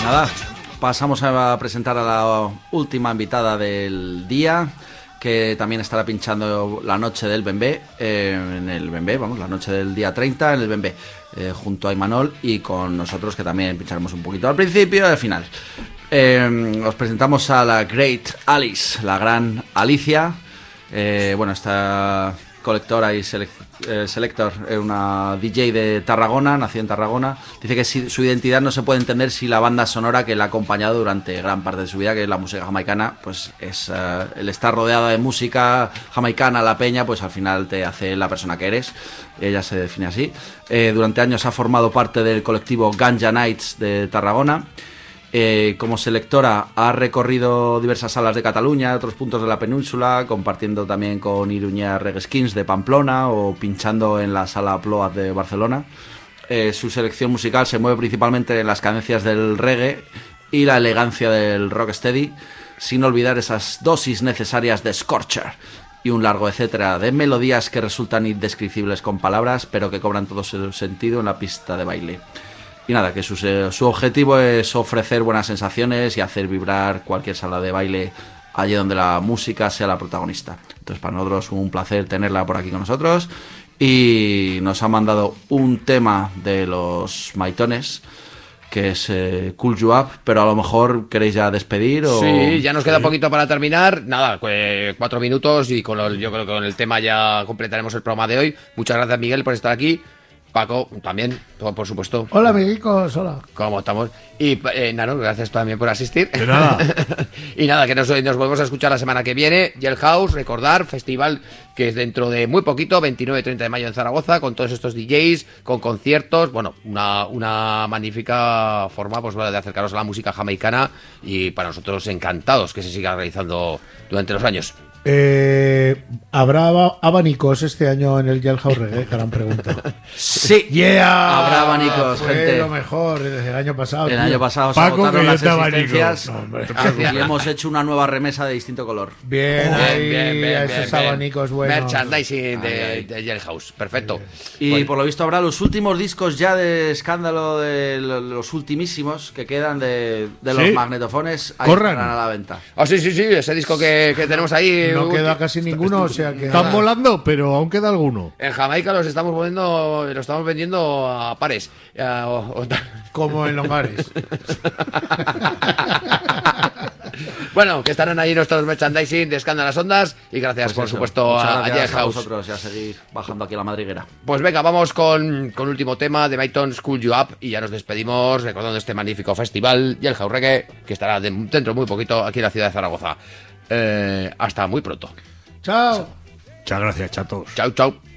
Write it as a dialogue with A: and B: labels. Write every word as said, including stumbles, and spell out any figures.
A: nada, pasamos a presentar a la última invitada del día, que también estará pinchando la noche del Bembé, eh, en el Bembé, vamos, la noche del día treinta en el Bembé, eh, junto a Imanol y con nosotros, que también pincharemos un poquito al principio y al final. Eh, os presentamos a la Great Alice, la gran Alicia. Eh, bueno, esta colectora y selec eh, selector es una D J de Tarragona, nació en Tarragona. Dice que si, su identidad no se puede entender si la banda sonora que la ha acompañado durante gran parte de su vida, que es la música jamaicana, pues es uh, el estar rodeada de música jamaicana, la peña, pues al final te hace la persona que eres. Ella se define así. Eh, durante años ha formado parte del colectivo Ganja Nights de Tarragona. Eh, como selectora ha recorrido diversas salas de Cataluña, otros puntos de la península, compartiendo también con Iruña Reggae Skins de Pamplona o pinchando en la sala Ploas de Barcelona. Eh, su selección musical se mueve principalmente en las cadencias del reggae y la elegancia del rocksteady, sin olvidar esas dosis necesarias de Scorcher y un largo etcétera de melodías que resultan indescriptibles con palabras, pero que cobran todo su sentido en la pista de baile. Y nada, que su, su objetivo es ofrecer buenas sensaciones y hacer vibrar cualquier sala de baile allí donde la música sea la protagonista. Entonces, para nosotros un placer tenerla por aquí con nosotros. Y nos ha mandado un tema de los Maitones, que es eh, Cool You Up, pero a lo mejor queréis ya despedir o...
B: Sí, ya nos queda sí. poquito para terminar. Nada, eh, cuatro minutos y con lo, yo creo que con el tema ya completaremos el programa de hoy. Muchas gracias, Miguel, por estar aquí. Paco, también, por supuesto.
C: Hola, amiguicos, hola.
B: ¿Cómo estamos? Y, eh, Nano, gracias también por asistir.
D: De nada.
B: Y nada, que nos, nos volvemos a escuchar la semana que viene. Jailhouse, recordar, festival que es dentro de muy poquito, veintinueve y treinta de mayo en Zaragoza, con todos estos D Js, con conciertos. Bueno, una, una magnífica forma pues, de acercaros a la música jamaicana y para nosotros encantados que se siga realizando durante los años.
C: Eh, ¿Habrá abanicos este año en el Jailhouse Reggae? Gran pregunta.
A: Sí,
C: yeah,
A: habrá abanicos,
C: fue
A: gente.
C: Lo mejor desde el año pasado.
A: El
C: tío.
A: año pasado se
D: Paco,
A: agotaron las
D: existencias
A: no, y hemos hecho una nueva remesa de distinto color.
C: Bien,
B: bien,
C: ahí,
B: bien, bien,
C: a
B: bien,
C: esos
B: bien.
C: abanicos buenos.
B: Merchandising de,
A: Ay, ay.
B: de Jailhouse, perfecto.
A: Y
B: Bueno.
A: por lo visto habrá los últimos discos ya de escándalo, de los ultimísimos que quedan de, de los
D: Sí.
A: magnetofones. Ahí
D: Corran.
A: estarán a la venta.
B: Ah, sí, sí, sí, ese disco que, que tenemos ahí.
C: No
B: uh,
C: queda casi ninguno, o sea que...
D: Están volando, pero aún queda alguno.
B: En Jamaica los estamos poniendo, los estamos vendiendo a pares. Eh, o- o-
C: Como en Longares.
B: Bueno, que estarán ahí nuestros merchandising de Escándalo a las Ondas y gracias,
A: Pues
B: por
A: eso,
B: supuesto,
A: muchas
B: a, a
A: gracias a
B: Jailhouse.
A: vosotros y a seguir bajando aquí a la madriguera.
B: Pues venga, vamos con, con último tema de Mayton School You Up y ya nos despedimos recordando este magnífico festival Jailhouse Reggae que estará de- dentro muy poquito aquí en la ciudad de Zaragoza. Eh, hasta muy pronto.
C: Chao.
D: Muchas gracias, chatos.
B: Chao, chao.